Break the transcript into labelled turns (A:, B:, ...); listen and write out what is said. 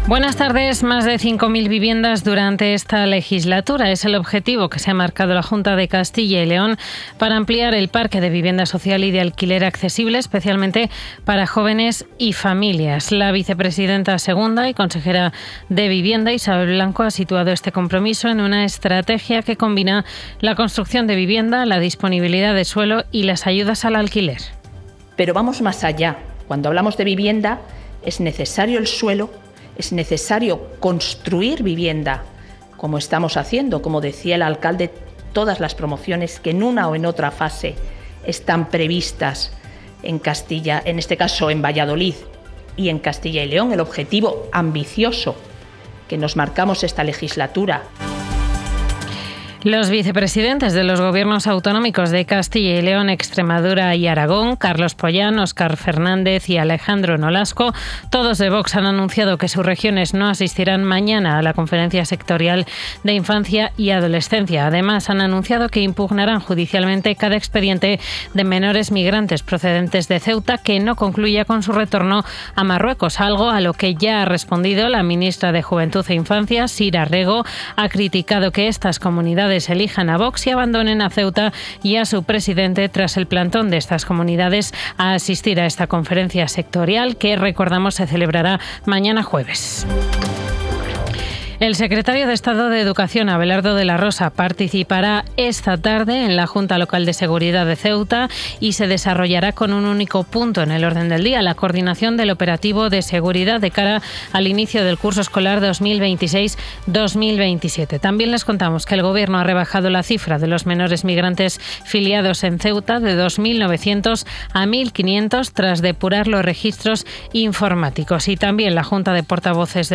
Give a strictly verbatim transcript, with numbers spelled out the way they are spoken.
A: Buenas tardes. Más de cinco mil viviendas durante esta legislatura es el objetivo que se ha marcado la Junta de Castilla y León para ampliar el parque de vivienda social y de alquiler accesible, especialmente para jóvenes y familias. La vicepresidenta segunda y consejera de Vivienda, Isabel Blanco, ha situado este compromiso en una estrategia que combina la construcción de vivienda, la disponibilidad de suelo y las ayudas al alquiler.
B: Pero vamos más allá. Cuando hablamos de vivienda, es necesario el suelo. Es necesario construir vivienda, como estamos haciendo, como decía el alcalde, todas las promociones que en una o en otra fase están previstas en Castilla, en este caso en Valladolid y en Castilla y León, el objetivo ambicioso que nos marcamos esta legislatura.
A: Los vicepresidentes de los gobiernos autonómicos de Castilla y León, Extremadura y Aragón, Carlos Pollán, Óscar Fernández y Alejandro Nolasco, todos de Vox, han anunciado que sus regiones no asistirán mañana a la conferencia sectorial de infancia y adolescencia. Además, han anunciado que impugnarán judicialmente cada expediente de menores migrantes procedentes de Ceuta que no concluya con su retorno a Marruecos, algo a lo que ya ha respondido la ministra de Juventud e Infancia, Sira Rego. Ha criticado que estas comunidades elijan a Vox y abandonen a Ceuta y a su presidente tras el plantón de estas comunidades a asistir a esta conferencia sectorial que, recordamos, se celebrará mañana jueves. El secretario de Estado de Educación, Abelardo de la Rosa, participará esta tarde en la Junta Local de Seguridad de Ceuta y se desarrollará con un único punto en el orden del día: la coordinación del operativo de seguridad de cara al inicio del curso escolar dos mil veintiséis dos mil veintisiete. También les contamos que el Gobierno ha rebajado la cifra de los menores migrantes filiados en Ceuta de dos mil novecientos a mil quinientos tras depurar los registros informáticos. Y también la Junta de Portavoces de